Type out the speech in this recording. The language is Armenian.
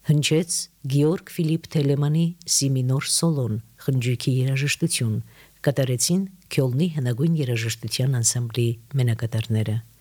Հնչեց Գեորգ Ֆիլիպ Թելեմանի Սիմինոր Սոլոն խնջույքի երաժշտություն, կատարեցին Քյոլնի հնագույն երաժշտության անսամբլի մենակատարները։